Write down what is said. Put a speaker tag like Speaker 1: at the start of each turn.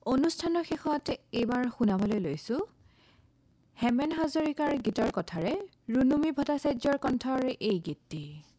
Speaker 1: অনুষ্ঠানৰ শেষত এইবাৰ শুনাবলৈ লৈছোঁ হেমেন হাজৰিকাৰ গীতৰ কথাৰে ৰুণুমী ভট্টাচাৰ্যৰ কণ্ঠৰ এই গীতটি